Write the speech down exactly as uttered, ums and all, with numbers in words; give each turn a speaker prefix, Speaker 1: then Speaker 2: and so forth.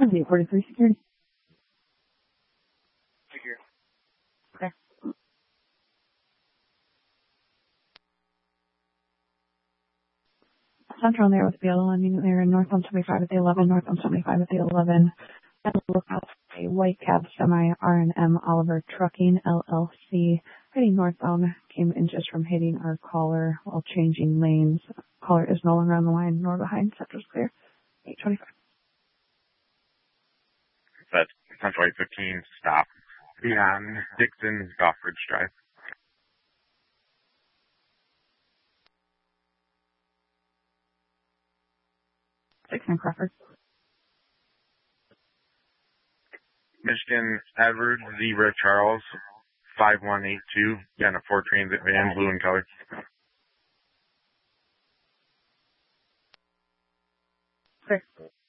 Speaker 1: eight forty-three security.
Speaker 2: Secure.
Speaker 1: Okay. Central on there with B L one, unit there, north on seventy-five at the eleven, north on seventy-five at the eleven. And look out for a white cab semi R and M Oliver Trucking L L C heading northbound, came inches from hitting our caller while changing lanes. Caller is no longer on the line nor behind. Central's clear. eight twenty-five.
Speaker 3: That's Central eight fifteen, stop beyond Dixon, Goffridge Drive.
Speaker 1: Dixon Crawford.
Speaker 3: Michigan Edward Zebra Charles, five one eight two, got a Ford Transit van, blue in color.
Speaker 1: Clear.